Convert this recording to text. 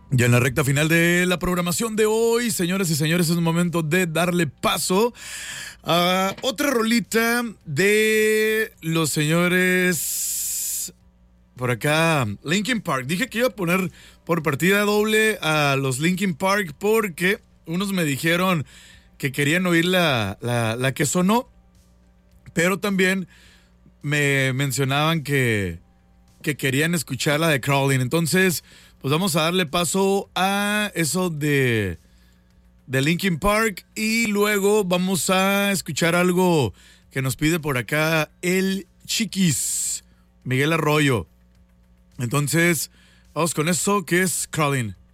Ya en la recta final de la programación de hoy, señoras y señores, es un momento de darle paso a otra rolita de los señores por acá, Linkin Park. Dije que iba a poner por partida doble a los Linkin Park porque unos me dijeron que querían oír la que sonó, pero también me mencionaban que querían escuchar la de Crawling. Entonces, pues vamos a darle paso a eso de Linkin Park y luego vamos a escuchar algo que nos pide por acá el Chiquis, Miguel Arroyo. Entonces, vamos con eso que es Crawling.